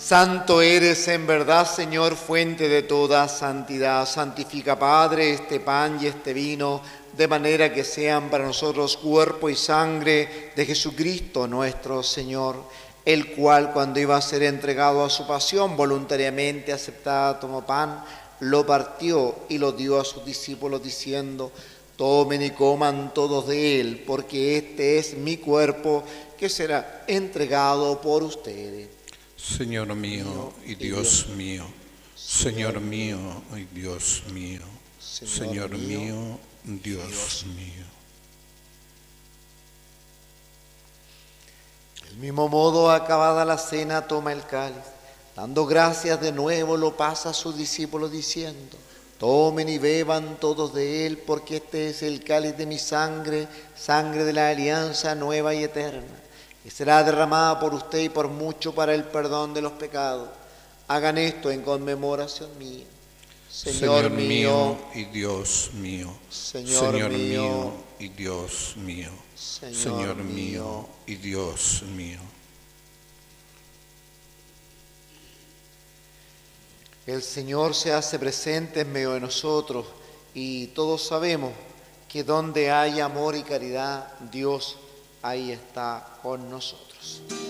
Santo eres en verdad, Señor, fuente de toda santidad. Santifica, Padre, este pan y este vino, de manera que sean para nosotros cuerpo y sangre de Jesucristo nuestro Señor, el cual, cuando iba a ser entregado a su pasión, voluntariamente aceptado, tomó pan, lo partió y lo dio a sus discípulos, diciendo: tomen y coman todos de él, porque este es mi cuerpo, que será entregado por ustedes. Señor mío y Dios mío, Señor mío y Dios mío, Señor mío, Dios mío. Del mismo modo, acabada la cena, toma el cáliz, dando gracias de nuevo, lo pasa a sus discípulos, diciendo: tomen y beban todos de él, porque este es el cáliz de mi sangre, sangre de la alianza nueva y eterna, que será derramada por usted y por mucho para el perdón de los pecados. Hagan esto en conmemoración mía. Señor mío y Dios mío, Señor mío y Dios mío, Señor mío y Dios mío. El Señor se hace presente en medio de nosotros, y todos sabemos que donde hay amor y caridad, Dios ahí está con nosotros.